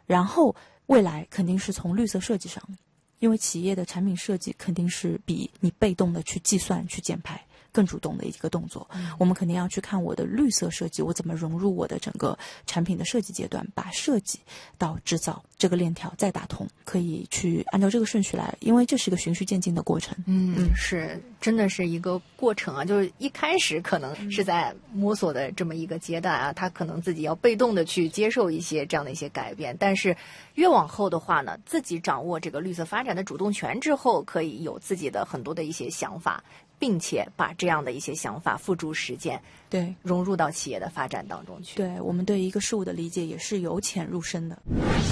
然后未来肯定是从绿色设计上，因为企业的产品设计肯定是比你被动的去计算去减排更主动的一个动作。我们肯定要去看我的绿色设计，我怎么融入我的整个产品的设计阶段，把设计到制造这个链条再打通，可以去按照这个顺序来，因为这是一个循序渐进的过程。 是，真的是一个过程啊，就是一开始可能是在摸索的这么一个阶段啊，他可能自己要被动的去接受一些这样的一些改变，但是越往后的话呢，自己掌握这个绿色发展的主动权之后，可以有自己的很多的一些想法，并且把这样的一些想法付诸实践， 对， 融入到企业的发展当中去。 对，我们对一个事物的理解也是由浅入深的。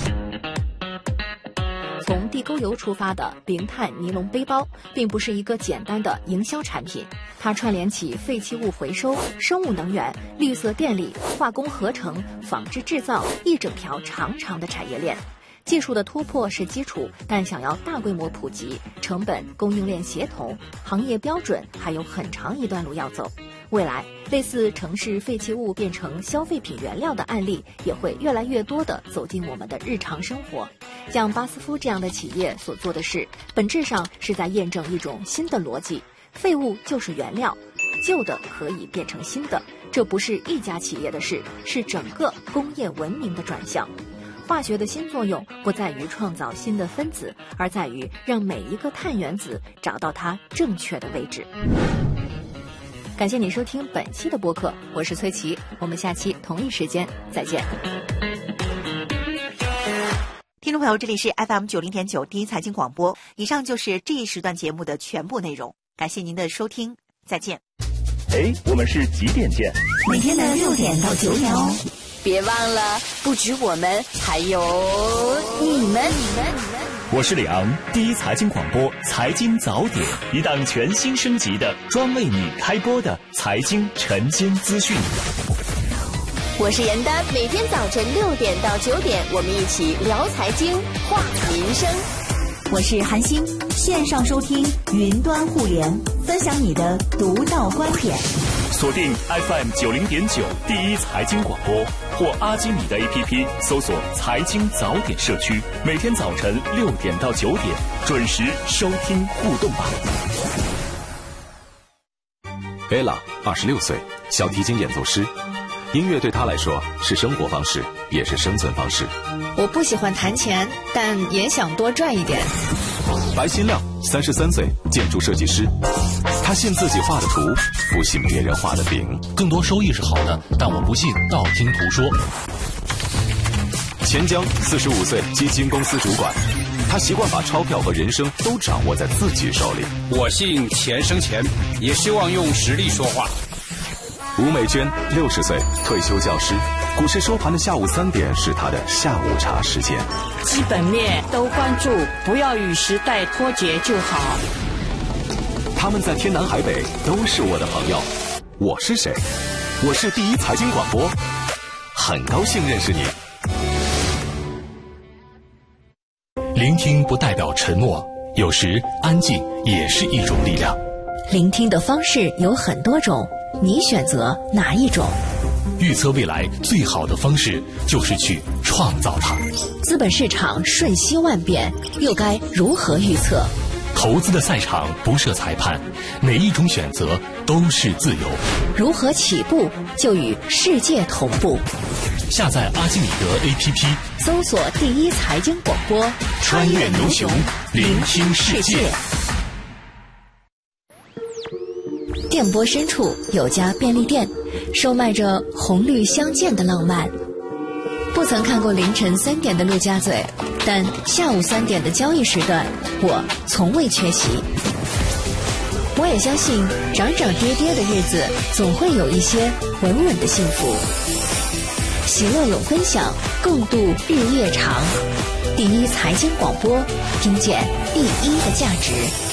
从地沟油出发的零碳尼龙背包，并不是一个简单的营销产品，它串联起废弃物回收、生物能源、绿色电力、化工合成、纺织制造一整条长长的产业链。技术的突破是基础，但想要大规模普及，成本、供应链协同、行业标准还有很长一段路要走。未来，类似城市废弃物变成消费品原料的案例，也会越来越多地走进我们的日常生活。像巴斯夫这样的企业所做的事，本质上是在验证一种新的逻辑：废物就是原料，旧的可以变成新的。这不是一家企业的事，是整个工业文明的转向。化学的新作用不在于创造新的分子，而在于让每一个碳原子找到它正确的位置。感谢你收听本期的播客，我是崔琦，我们下期同一时间再见。 听众朋友，这里是 FM90.9 第一财经广播，以上就是这一时段节目的全部内容，感谢您的收听，再见。 我们是几点见？ 每天的6点到9点哦。 别忘了，不止我们，还有你们。 我是李昂，第一财经广播财经早点，一档全新升级的专为你开播的财经晨间资讯。 我是严丹，每天早晨6点到9点，我们一起聊财经，话民生。 我是韩星，线上收听云端互联，分享你的独到观点。 锁定 FM90.9 第一财经广播或阿基米的 APP， 搜索财经早点社区，每天早晨6点到9点准时收听互动吧。 Ella 26岁，小提琴演奏师。音乐对她来说是生活方式，也是生存方式。 我不喜欢弹钱，但也想多赚一点。 白新亮33岁，建筑设计师。他信自己画的图，不信别人画的饼。 更多收益是好的，但我不信道听途说。 钱江45岁，基金公司主管。他习惯把钞票和人生都掌握在自己手里。 我信钱生钱，也希望用实力说话。 吴美娟60岁，退休教师。股市收盘的下午3点是他的下午茶时间。 基本面都关注，不要与时代脱节就好。 他们在天南海北都是我的朋友。我是谁？我是第一财经广播，很高兴认识你。 聆听不代表沉默，有时安静也是一种力量。 聆听的方式有很多种，你选择哪一种？ 预测未来最好的方式就是去创造它。 资本市场瞬息万变，又该如何预测？ 投资的赛场不设裁判，每一种选择都是自由。 如何起步就与世界同步？ 下载阿基米德 APP， 搜索第一财经广播， 穿越牛熊，聆听世界。 电波深处有家便利店，售卖着红绿相间的浪漫。不曾看过凌晨3点的陆家嘴，但下午3点的交易时段，我从未缺席。我也相信，涨涨跌跌的日子，总会有一些稳稳的幸福。喜乐有分享，共度日夜长。第一财经广播，听见第一的价值。